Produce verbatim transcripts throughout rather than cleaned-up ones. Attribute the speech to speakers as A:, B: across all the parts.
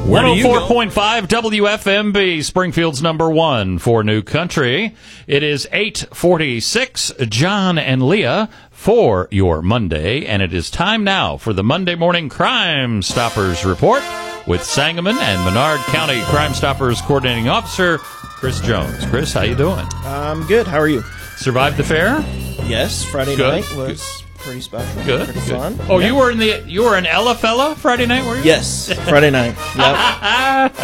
A: one oh four point five W F M B, Springfield's number one for New Country. It is eight forty-six, John and Leah for your Monday, and it is time now for the Monday Morning Crime Stoppers Report with Sangamon and Menard County Crime Stoppers Coordinating Officer Chris Jones. Chris, how you doing?
B: I'm good. How are you?
A: Survived the fair?
B: Yes, Friday
A: Good.
B: night was
A: Good.
B: pretty special.
A: Good.
B: Pretty
A: Good.
B: fun.
A: Oh,
B: Yeah.
A: you were in the you were in Ella Fella Friday night, were you?
B: Yes, Friday night. Yep.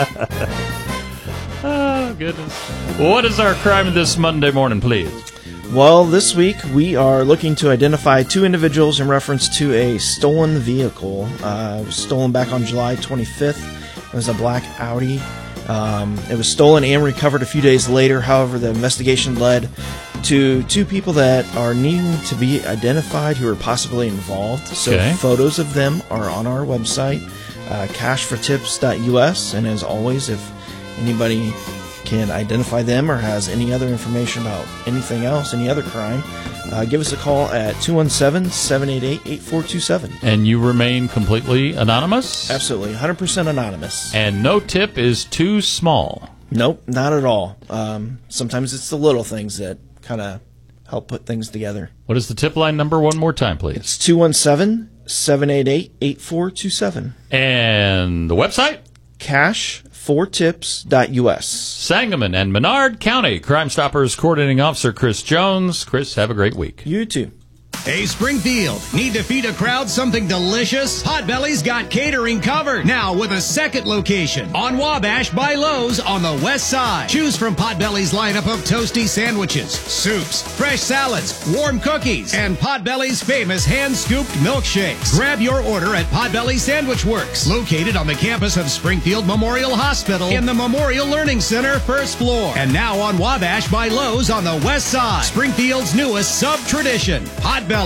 A: Oh, goodness. What is our crime this Monday morning, please?
B: Well, this week we are looking to identify two individuals in reference to a stolen vehicle. Uh, it was stolen back on July twenty-fifth. It was a black Audi. Um, it was stolen and recovered a few days later. However, the investigation led to two people that are needing to be identified who are possibly involved. So
A: Okay.
B: photos of them are on our website, uh, cash for tips dot U S. And as always, if anybody can identify them or has any other information about anything else, any other crime, uh, give us a call at two one seven, seven eight eight, eight four two seven.
A: And you remain completely anonymous?
B: Absolutely, one hundred percent anonymous.
A: And no tip is too small.
B: Nope, not at all. Um, sometimes it's the little things that kind of help put things together.
A: What is the tip line number one more time, please?
B: It's two one seven, seven eight eight, eight four two seven.
A: And the website?
B: cash for tips dot U S.
A: Sangamon and Menard County Crime Stoppers Coordinating Officer Chris Jones. Chris, have a great week.
B: You too.
C: Hey, Springfield, need to feed a crowd something delicious? Potbelly's got catering covered. Now with a second location on Wabash by Lowe's on the west side. Choose from Potbelly's lineup of toasty sandwiches, soups, fresh salads, warm cookies, and Potbelly's famous hand-scooped milkshakes. Grab your order at Potbelly Sandwich Works, located on the campus of Springfield Memorial Hospital in the Memorial Learning Center, first floor. And now on Wabash by Lowe's on the west side. Springfield's newest sub-tradition, Potbelly's.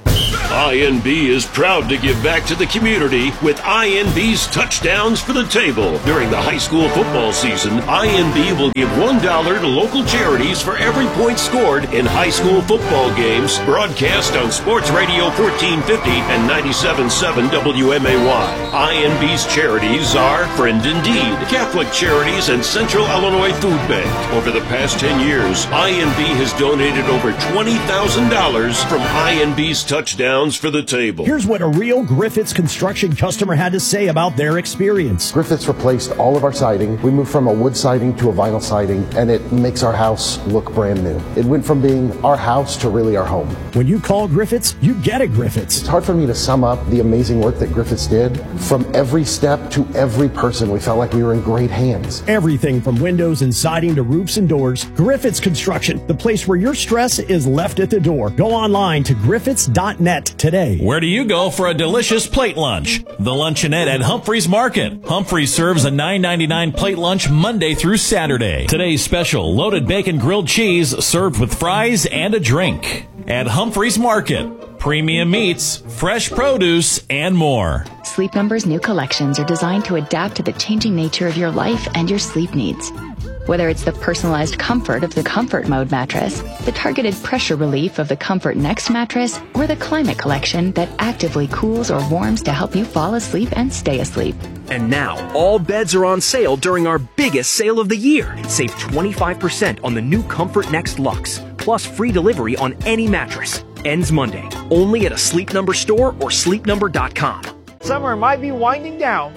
D: I N B is proud to give back to the community with I N B's Touchdowns for the Table. During the high school football season, I N B will give one dollar to local charities for every point scored in high school football games broadcast on Sports Radio fourteen fifty and ninety-seven point seven W M A Y. I N B's charities are Friend Indeed, Catholic Charities, and Central Illinois Food Bank. Over the past ten years, I N B has donated over twenty thousand dollars from I N B's Touchdowns for the Table.
E: Here's what a real Griffiths construction customer had to say about their experience.
F: Griffiths replaced all of our siding. We moved from a wood siding to a vinyl siding, and it makes our house look brand new. It went from being our house to really our home.
E: When you call Griffiths, you get a Griffiths.
F: It's hard for me to sum up the amazing work that Griffiths did. From every step to every person, we felt like we were in great hands.
E: Everything from windows and siding to roofs and doors. Griffiths Construction, the place where your stress is left at the door. Go online to griffiths dot net today.
G: Where do you go for a delicious plate lunch? The Luncheonette at Humphreys Market. Humphreys serves a nine ninety-nine plate lunch Monday through Saturday. Today's special, loaded bacon grilled cheese served with fries and a drink. At Humphreys Market, premium meats, fresh produce, and more.
H: Sleep Number's new collections are designed to adapt to the changing nature of your life and your sleep needs. Whether it's the personalized comfort of the Comfort Mode mattress, the targeted pressure relief of the Comfort Next mattress, or the Climate Collection that actively cools or warms to help you fall asleep and stay asleep.
I: And now, all beds are on sale during our biggest sale of the year. Save twenty-five percent on the new Comfort Next Luxe, plus free delivery on any mattress. Ends Monday, only at a Sleep Number store or sleep number dot com.
J: Summer might be winding down,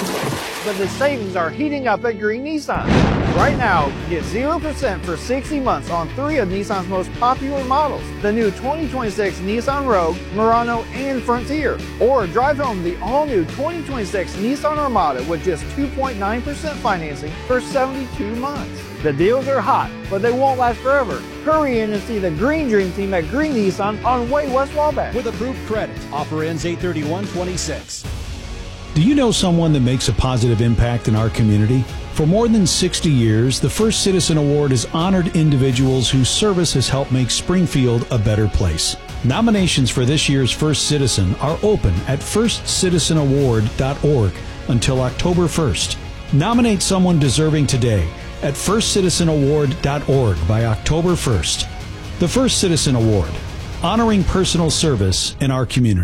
J: but the savings are heating up at Green Nissan. Right now, get zero percent for sixty months on three of Nissan's most popular models. The new twenty twenty-six Nissan Rogue, Murano, and Frontier. Or drive home the all-new twenty twenty-six Nissan Armada with just two point nine percent financing for seventy-two months. The deals are hot, but they won't last forever. Hurry in and see the Green Dream Team at Green Nissan on Way West Wabash.
K: With approved credit. Offer ends eight thirty-one twenty-six.
L: Do you know someone that makes a positive impact in our community? For more than sixty years, the First Citizen Award has honored individuals whose service has helped make Springfield a better place. Nominations for this year's First Citizen are open at first citizen award dot org until October first. Nominate someone deserving today at first citizen award dot org by October first. The First Citizen Award, honoring personal service in our communities.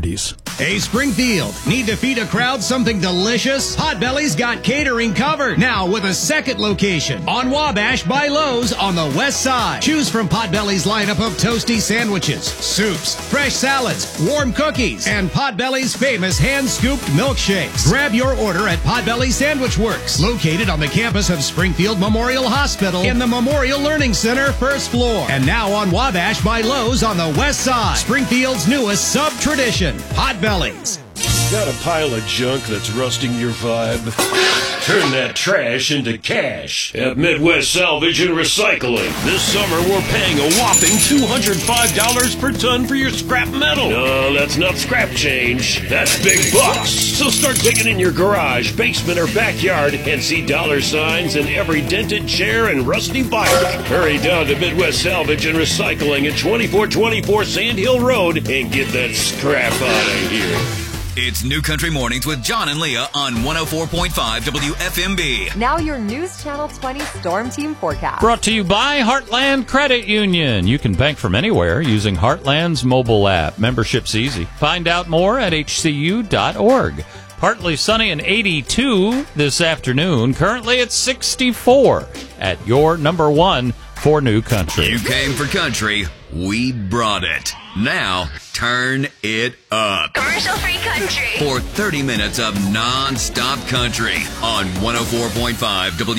C: Hey, Springfield, need to feed a crowd something delicious? Potbelly's got catering covered. Now with a second location on Wabash by Lowe's on the west side. Choose from Potbelly's lineup of toasty sandwiches, soups, fresh salads, warm cookies, and Potbelly's famous hand-scooped milkshakes. Grab your order at Potbelly Sandwich Works, located on the campus of Springfield Memorial Hospital in the Memorial Learning Center, first floor. And now on Wabash by Lowe's on the west side. Springfield's newest sub-tradition, Potbelly's.
D: Got a pile of junk that's rusting your vibe? Turn that trash into cash at Midwest Salvage and Recycling. This summer, we're paying a whopping two hundred five dollars per ton for your scrap metal. No, that's not scrap change. That's big bucks. So start digging in your garage, basement, or backyard and see dollar signs in every dented chair and rusty bike. Hurry down to Midwest Salvage and Recycling at twenty-four twenty-four Sand Hill Road and get that scrap out of here.
M: It's New Country Mornings with John and Leah on one oh four point five W F M B.
N: Now your News Channel twenty Storm Team forecast.
A: Brought to you by Heartland Credit Union. You can bank from anywhere using Heartland's mobile app. Membership's easy. Find out more at H C U dot org. Partly sunny and eighty-two this afternoon. Currently at sixty-four at your number one for New Country.
M: You came for country. We brought it. Now, turn it up.
O: Commercial-free country.
M: For thirty minutes of non-stop country on one oh four point five W